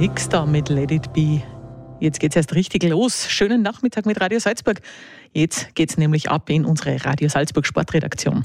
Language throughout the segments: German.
Nix da mit Let It Be. Jetzt geht's erst richtig los. Schönen Nachmittag mit Radio Salzburg. Jetzt geht's nämlich ab in unsere Radio Salzburg Sportredaktion.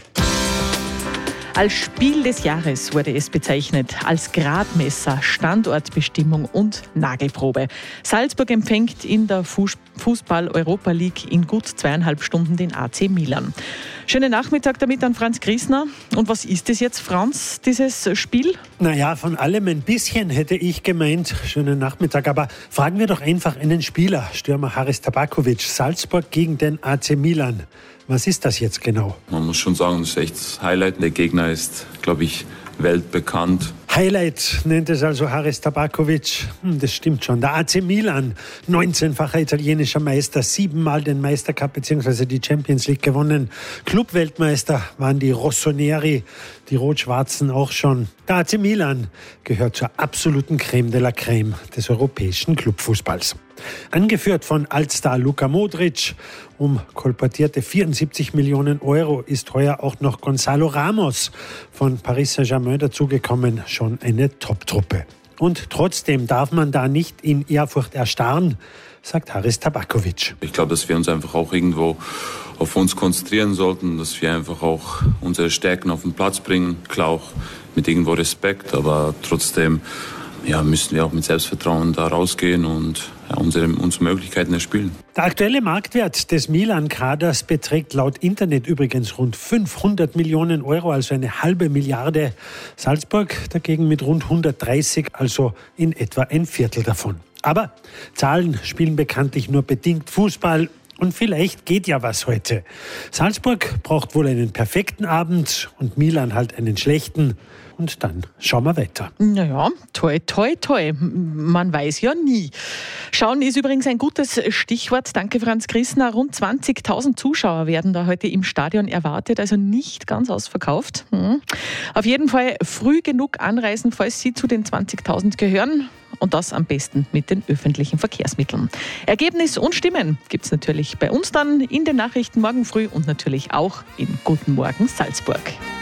Als Spiel des Jahres wurde es bezeichnet, als Gradmesser, Standortbestimmung und Nagelprobe. Salzburg empfängt in der Fußball-Europa League in gut 2,5 Stunden den AC Milan. Schönen Nachmittag damit an Franz Griesner. Und was ist es jetzt, Franz, dieses Spiel? Naja, von allem ein bisschen hätte ich gemeint. Schönen Nachmittag. Aber fragen wir doch einfach einen Spieler, Stürmer Haris Tabakovic. Salzburg gegen den AC Milan. Was ist das jetzt genau? Man muss schon sagen, das ist echt das Highlight. Der Gegner ist, glaube ich, weltbekannt. Highlight nennt es also Haris Tabakovic. Das stimmt schon. Der AC Milan, 19-facher italienischer Meister, 7-mal den Meistercup bzw. die Champions League gewonnen. Clubweltmeister waren die Rossoneri, die Rot-Schwarzen auch schon. Der AC Milan gehört zur absoluten Creme de la Creme des europäischen Clubfußballs. Angeführt von Altstar Luka Modric um kolportierte 74 Millionen Euro ist heuer auch noch Gonzalo Ramos von Paris Saint-Germain dazugekommen. Schon eine Top-Truppe. Und trotzdem darf man da nicht in Ehrfurcht erstarren, sagt Haris Tabakovic. Ich glaube, dass wir uns einfach auch irgendwo auf uns konzentrieren sollten, dass wir einfach auch unsere Stärken auf den Platz bringen. Klar auch mit irgendwo Respekt, aber trotzdem müssen wir auch mit Selbstvertrauen da rausgehen und unsere Möglichkeiten erspielen. Der aktuelle Marktwert des Milan-Kaders beträgt laut Internet übrigens rund 500 Millionen Euro, also eine halbe Milliarde. Salzburg dagegen mit rund 130, also in etwa ein Viertel davon. Aber Zahlen spielen bekanntlich nur bedingt Fußball. Und vielleicht geht ja was heute. Salzburg braucht wohl einen perfekten Abend und Milan halt einen schlechten. Und dann schauen wir weiter. Naja, toi, toi, toi. Man weiß ja nie. Schauen ist übrigens ein gutes Stichwort. Danke, Franz Griesner. Rund 20.000 Zuschauer werden da heute im Stadion erwartet, also nicht ganz ausverkauft. Auf jeden Fall früh genug anreisen, falls Sie zu den 20.000 gehören. Und das am besten mit den öffentlichen Verkehrsmitteln. Ergebnis und Stimmen gibt es natürlich bei uns dann in den Nachrichten morgen früh und natürlich auch in Guten Morgen Salzburg.